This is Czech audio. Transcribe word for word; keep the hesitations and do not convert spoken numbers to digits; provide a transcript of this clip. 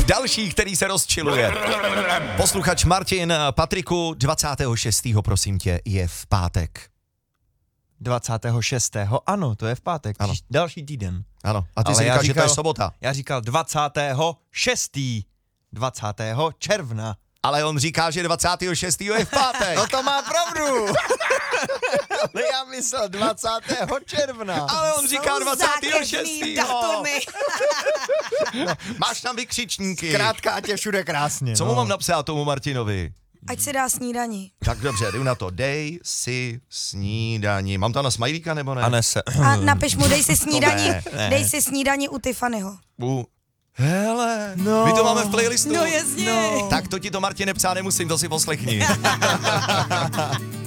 Další, který se rozčiluje. Posluchač Martin, Patriku, dvacátého šestého prosím tě, je v pátek. dvacátého šestého Ano, to je v pátek. Ano. Příš, další týden. Ano, a ty Ale jsi já říkal, že to je říkal- sobota. Já říkal dvacátého šestého dvacátého června. Ale on říká, že dvacátého šestého je v pátek. No to má pravdu. Ale já myslel dvacátého června. Ale on říká dvacátého šestého datumy. Máš tam vykřičníky. Krátka, ať je všude krásně. Co no. mu mám napsat tomu Martinovi? Ať si dá snídani. Tak dobře, jdu na to. Dej si snídani. Mám tam na smajlíka nebo ne? A nese. A napiš mu, dej si snídani, ne, ne. dej si snídani u Tiffanyho. U... Hele, No. my to máme v playlistu. No jasně. Tak to ti to Martine psát nemusím, to si poslechni.